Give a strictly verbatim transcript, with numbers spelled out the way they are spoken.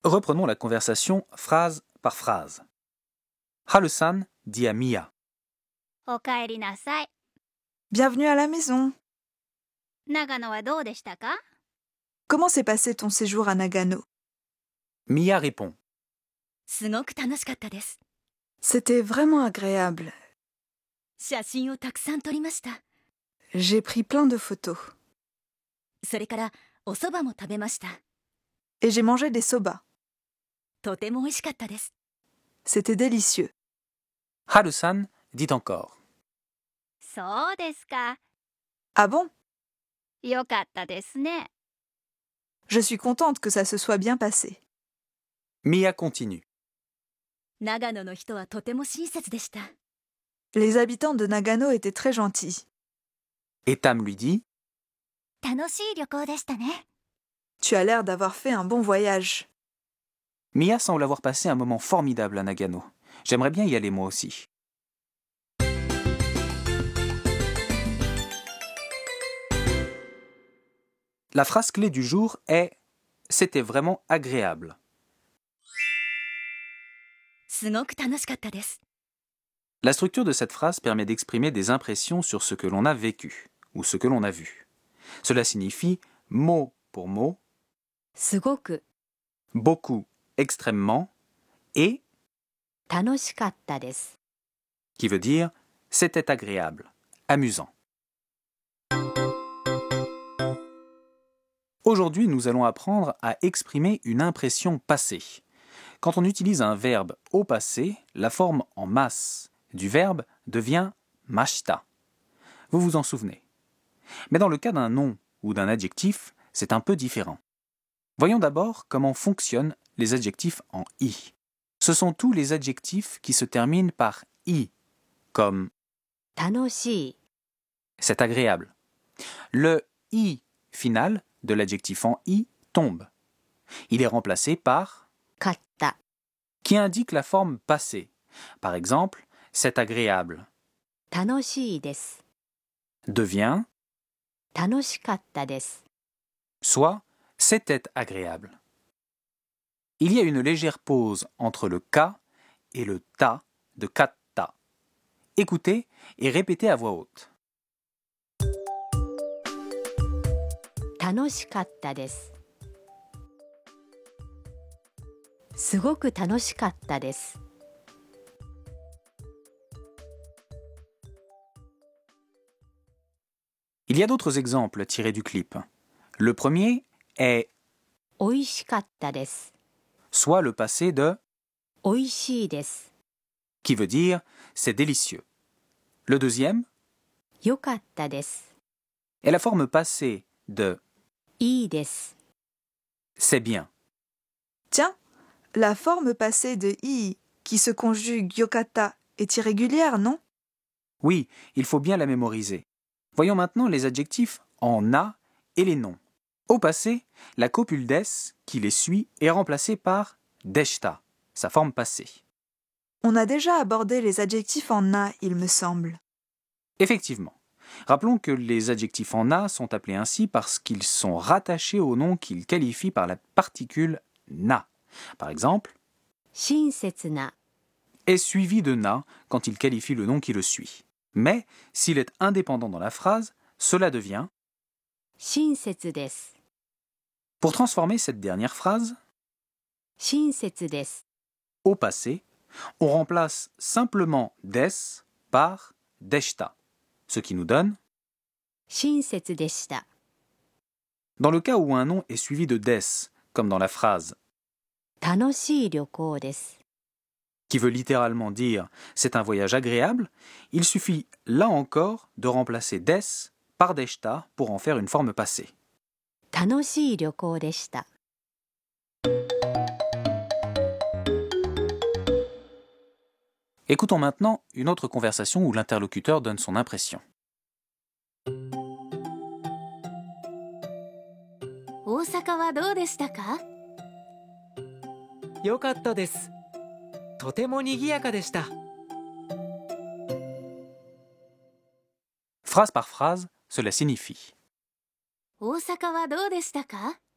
Reprenons la conversation phrase par phrase. Haru-san dit à Mia. おかえりなさい。 Bienvenue à la maison. 長野はどうでしたか？ Comment s'est passé ton séjour à Nagano? Mia répond. すごく楽しかったです。 C'était vraiment agréable. 写真をたくさん撮りました。 J'ai pris plein de photos. それからお蕎麦も食べました。 Et j'ai mangé des soba. とても美味しかったです。 C'était délicieux. Haru-san dit encore. そうですか。 Ah bon? よかったですね。 Je suis contente que ça se soit bien passé. Mia continue. 長野の人はとても親切でした。 Les habitants de Nagano étaient très gentils. Et Tam lui dit. 楽しい旅行でしたね。 Tu as l'air d'avoir fait un bon voyage. Mia semble avoir passé un moment formidable à Nagano. J'aimerais bien y aller moi aussi. La phrase clé du jour est « C'était vraiment agréable ». すごく楽しかったです。 La structure de cette phrase permet d'exprimer des impressions sur ce que l'on a vécu ou ce que l'on a vu. Cela signifie mot pour mot, すごく beaucoup, extrêmement, et 楽しかったです。 qui veut dire c'était agréable, amusant. Aujourd'hui, nous allons apprendre à exprimer une impression passée. Quand on utilise un verbe au passé, la forme en masse du verbe devient mashita. Vous vous en souvenez. Mais dans le cas d'un nom ou d'un adjectif, c'est un peu différent. Voyons d'abord comment fonctionnent les adjectifs en i. Ce sont tous les adjectifs qui se terminent par i, comme 楽しい c'est agréable. Le i final de l'adjectif en i tombe. Il est remplacé par かった qui indique la forme passée. Par exemple, c'est agréable 楽しいです。 devient 楽しかったです。 soit c'était agréable. Il y a une légère pause entre le ka et le ta de katta. Écoutez et répétez à voix haute. 楽しかったです。すごく楽しかったです。 Il y a d'autres exemples tirés du clip. Le premier est 美味しかったです。 soit le passé de 美味しいです。 qui veut dire c'est délicieux. Le deuxième よかったです。 est la forme passée de いいです。 c'est bien. Tiens, la forme passée de i qui se conjugue yokata est irrégulière, non? Oui, il faut bien la mémoriser. Voyons maintenant les adjectifs en na et les noms. Au passé, la copule des qui les suit est remplacée par deshita, sa forme passée. On a déjà abordé les adjectifs en na, il me semble. Effectivement. Rappelons que les adjectifs en na sont appelés ainsi parce qu'ils sont rattachés au nom qu'ils qualifient par la particule na. Par exemple, 親切な est suivi de na quand il qualifie le nom qui le suit. Mais, s'il est indépendant dans la phrase, cela devient 親切です。 Pour transformer cette dernière phrase 親切です。 au passé, on remplace simplement des par deshita, ce qui nous donne 親切でした。 dans le cas où un nom est suivi de des, comme dans la phrase 楽しい旅行です。 qui veut littéralement dire c'est un voyage agréable, il suffit là encore de remplacer des par deshita pour en faire une forme passée. 楽しい旅行でした。 Écoutons maintenant une autre conversation où l'interlocuteur donne son impression. 大阪はどうでしたか？ よかったです。とても賑やかでした。 Phrase par phrase, cela signifie 大阪はどうでしたか？